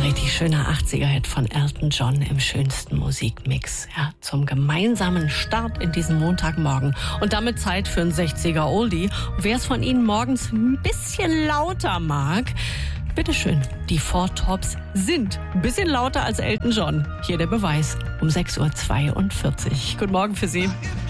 richtig schöner 80er-Hit von Elton John im schönsten Musikmix. Ja, zum gemeinsamen Start in diesen Montagmorgen. Und damit Zeit für einen 60er-Oldie. Und wer es von Ihnen morgens ein bisschen lauter mag, bitteschön, die Four Tops sind ein bisschen lauter als Elton John. Hier der Beweis um 6.42 Uhr. Guten Morgen für Sie.